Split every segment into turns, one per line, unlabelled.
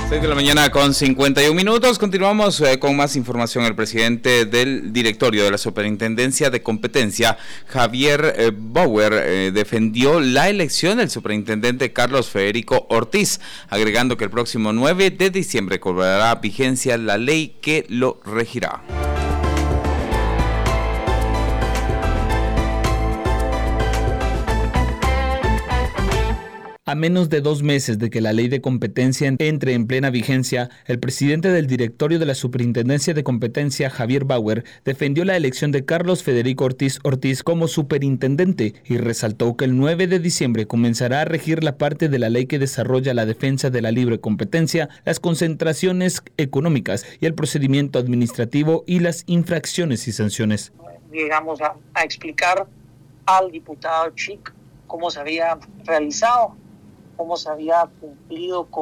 6 de la mañana con 51 minutos. Continuamos con más información. El presidente del directorio de la Superintendencia de Competencia, Javier Bauer, defendió la elección del superintendente Carlos Federico Ortiz, agregando que el próximo 9 de diciembre cobrará vigencia la ley que lo regirá.
A menos de 2 meses de que la ley de competencia entre en plena vigencia, el presidente del directorio de la Superintendencia de Competencia, Javier Bauer, defendió la elección de Carlos Federico Ortiz como superintendente y resaltó que el 9 de diciembre comenzará a regir la parte de la ley que desarrolla la defensa de la libre competencia, las concentraciones económicas y el procedimiento administrativo y las infracciones y sanciones.
Llegamos a explicar al diputado Chic cómo se había realizado, cómo se había cumplido con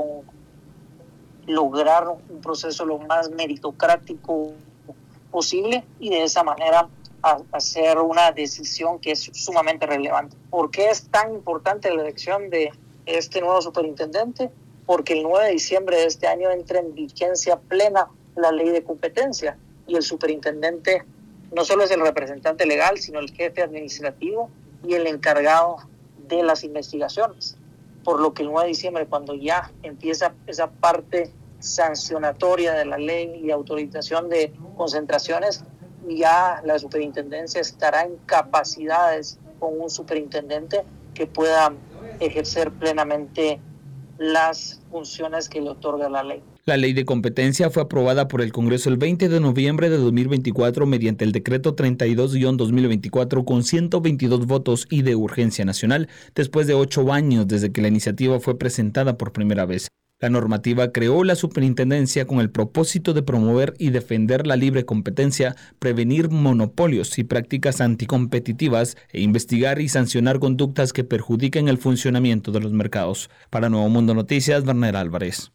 lograr un proceso lo más meritocrático posible y de esa manera hacer una decisión que es sumamente relevante. ¿Por qué es tan importante la elección de este nuevo superintendente? Porque el 9 de diciembre de este año entra en vigencia plena la ley de competencia y el superintendente no solo es el representante legal, sino el jefe administrativo y el encargado de las investigaciones. Por lo que el 9 de diciembre, cuando ya empieza esa parte sancionatoria de la ley y autorización de concentraciones, ya la superintendencia estará en capacidades con un superintendente que pueda ejercer plenamente las funciones que le otorga la ley.
La ley de competencia fue aprobada por el Congreso el 20 de noviembre de 2024 mediante el decreto 32-2024 con 122 votos y de urgencia nacional, después de 8 años desde que la iniciativa fue presentada por primera vez. La normativa creó la superintendencia con el propósito de promover y defender la libre competencia, prevenir monopolios y prácticas anticompetitivas e investigar y sancionar conductas que perjudiquen el funcionamiento de los mercados. Para Nuevo Mundo Noticias, Werner Álvarez.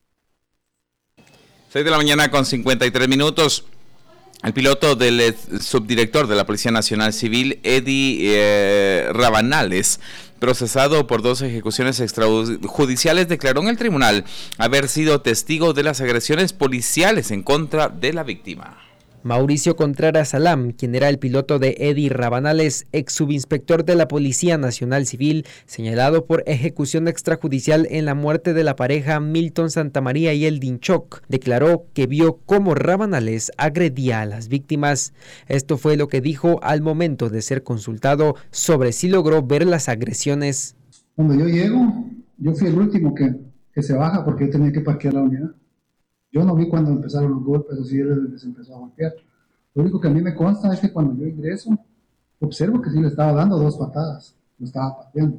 6 de la mañana con 53 minutos. El piloto del subdirector de la Policía Nacional Civil, Eddie Rabanales, procesado por 2 ejecuciones extrajudiciales, declaró en el tribunal haber sido testigo de las agresiones policiales en contra de la víctima.
Mauricio Contreras Salam, quien era el piloto de Eddie Rabanales, ex subinspector de la Policía Nacional Civil, señalado por ejecución extrajudicial en la muerte de la pareja Milton Santamaría y Eldin Choc, declaró que vio cómo Rabanales agredía a las víctimas. Esto fue lo que dijo al momento de ser consultado sobre si logró ver las agresiones.
Cuando yo llego, yo fui el último que se baja porque yo tenía que parquear la unidad. Yo no vi cuando empezaron los golpes, o si era desde que se empezó a golpear. Lo único que a mí me consta es que cuando yo ingreso, observo que sí le estaba dando 2 patadas, lo estaba pateando.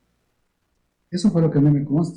Eso fue lo que a mí me consta.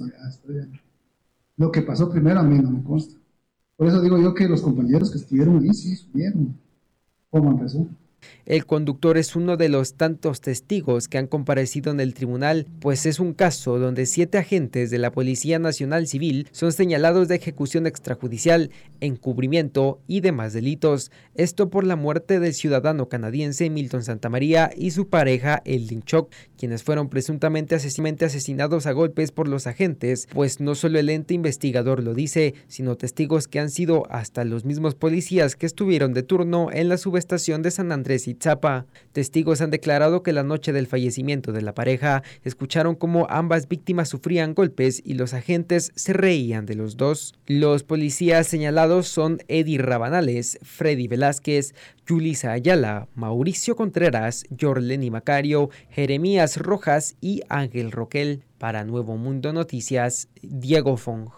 Lo que pasó primero a mí no me consta. Por eso digo yo que los compañeros que estuvieron ahí sí supieron cómo empezó.
El conductor es uno de los tantos testigos que han comparecido en el tribunal, pues es un caso donde 7 agentes de la Policía Nacional Civil son señalados de ejecución extrajudicial, encubrimiento y demás delitos. Esto por la muerte del ciudadano canadiense Milton Santamaría y su pareja Eldin Choc, quienes fueron presuntamente asesinados a golpes por los agentes, pues no solo el ente investigador lo dice, sino testigos que han sido hasta los mismos policías que estuvieron de turno en la subestación de San Andrés y Tzapa. Testigos han declarado que la noche del fallecimiento de la pareja escucharon cómo ambas víctimas sufrían golpes y los agentes se reían de los dos. Los policías señalados son Eddie Rabanales, Freddy Velázquez, Yulisa Ayala, Mauricio Contreras, Yorleni Macario, Jeremías Rojas y Ángel Roquel. Para Nuevo Mundo Noticias, Diego Fong.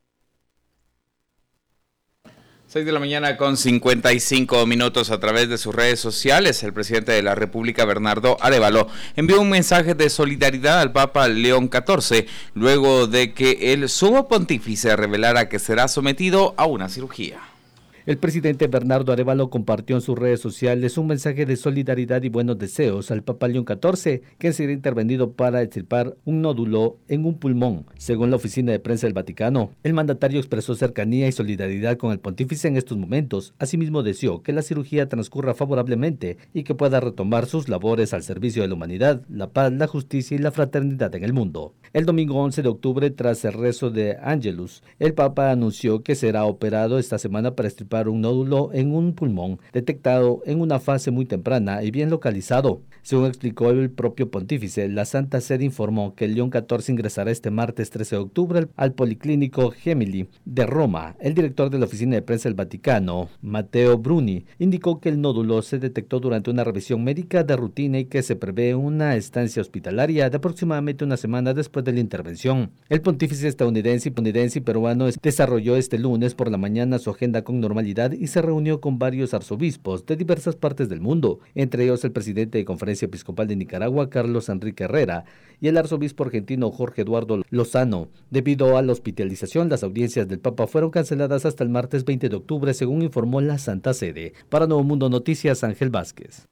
6 de la mañana con 55 minutos. A través de sus redes sociales, el presidente de la República, Bernardo Arévalo, envió un mensaje de solidaridad al Papa León XIV, luego de que el sumo pontífice revelara que será sometido a una cirugía.
El presidente Bernardo Arévalo compartió en sus redes sociales un mensaje de solidaridad y buenos deseos al Papa León XIV, quien sería intervenido para extirpar un nódulo en un pulmón, según la oficina de prensa del Vaticano. El mandatario expresó cercanía y solidaridad con el pontífice en estos momentos. Asimismo deseó que la cirugía transcurra favorablemente y que pueda retomar sus labores al servicio de la humanidad, la paz, la justicia y la fraternidad en el mundo. El domingo 11 de octubre, tras el rezo de Angelus, el Papa anunció que será operado esta semana para extirpar un nódulo en un pulmón detectado en una fase muy temprana y bien localizado. Según explicó el propio pontífice, la Santa Sede informó que León XIV ingresará este martes 13 de octubre al Policlínico Gemelli de Roma. El director de la oficina de prensa del Vaticano, Matteo Bruni, indicó que el nódulo se detectó durante una revisión médica de rutina y que se prevé una estancia hospitalaria de aproximadamente una semana después de la intervención. El pontífice estadounidense y peruano desarrolló este lunes por la mañana su agenda con normalidad y se reunió con varios arzobispos de diversas partes del mundo, entre ellos el presidente de Conferencia Episcopal de Nicaragua, Carlos Enrique Herrera, y el arzobispo argentino Jorge Eduardo Lozano. Debido a la hospitalización, las audiencias del Papa fueron canceladas hasta el martes 20 de octubre, según informó la Santa Sede. Para Nuevo Mundo Noticias, Ángel Vázquez.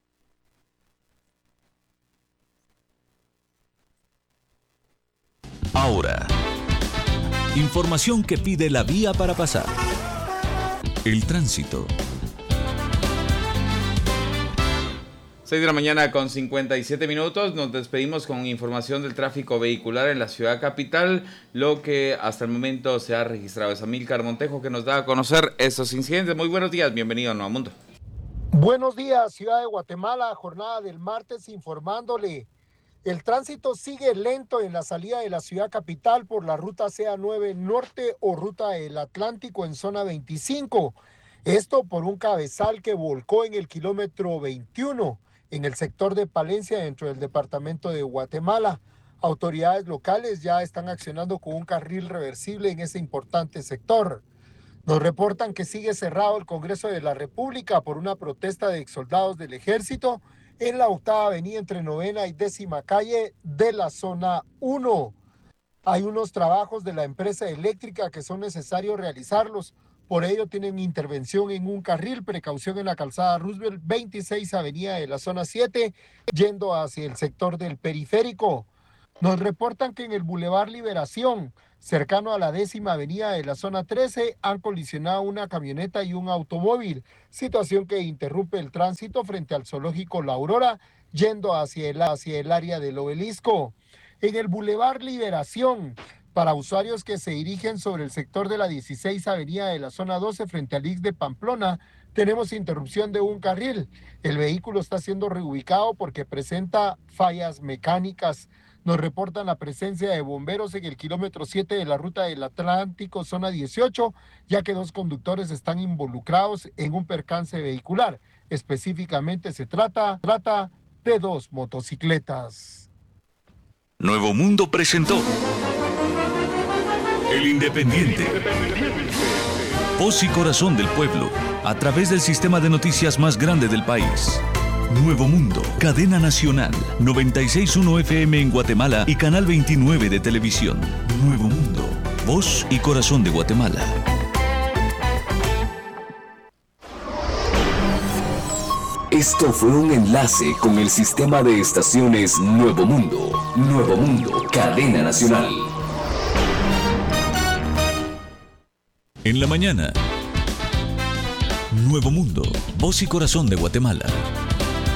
Ahora, información que pide la vía para pasar. El tránsito.
6 de la mañana con 57 minutos. Nos despedimos con información del tráfico vehicular en la ciudad capital, lo que hasta el momento se ha registrado. Es Amílcar Montejo que nos da a conocer estos incidentes. Muy buenos días, bienvenido a Nuevo Mundo.
Buenos días, ciudad de Guatemala, jornada del martes informándole. El tránsito sigue lento en la salida de la ciudad capital por la ruta CA9 Norte o ruta del Atlántico en zona 25. Esto por un cabezal que volcó en el kilómetro 21 en el sector de Palencia dentro del departamento de Guatemala. Autoridades locales ya están accionando con un carril reversible en ese importante sector. Nos reportan que sigue cerrado el Congreso de la República por una protesta de exsoldados del Ejército en la 8ª avenida entre 9ª y 10ª calle de la zona 1. Hay unos trabajos de la empresa eléctrica que son necesarios realizarlos. Por ello tienen intervención en un carril, precaución en la calzada Roosevelt, 26 avenida de la zona 7, yendo hacia el sector del periférico. Nos reportan que en el Boulevard Liberación, cercano a la 10ª avenida de la zona 13, han colisionado una camioneta y un automóvil, situación que interrumpe el tránsito frente al zoológico La Aurora, yendo hacia el área del Obelisco. En el Boulevard Liberación, para usuarios que se dirigen sobre el sector de la 16 avenida de la zona 12 frente al IX de Pamplona, tenemos interrupción de un carril. El vehículo está siendo reubicado porque presenta fallas mecánicas. Nos reportan la presencia de bomberos en el kilómetro 7 de la ruta del Atlántico, zona 18, ya que 2 conductores están involucrados en un percance vehicular. Específicamente se trata de 2 motocicletas.
Nuevo Mundo presentó El Independiente. Voz y corazón del pueblo, a través del sistema de noticias más grande del país. Nuevo Mundo, cadena nacional, 96.1 FM en Guatemala y canal 29 de televisión. Nuevo Mundo, voz y corazón de Guatemala.
Esto fue un enlace con el sistema de estaciones Nuevo Mundo. Nuevo Mundo, cadena nacional.
En la mañana, Nuevo Mundo, voz y corazón de Guatemala.